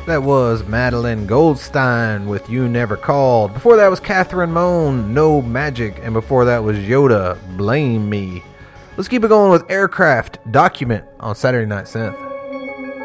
That was Madeline Goldstein with You Never Called. Before that was Catherine Moan, No Magic. And before that was Yoda, Blame Me. Let's keep it going with Aircraft, Document on Saturday Night Synth.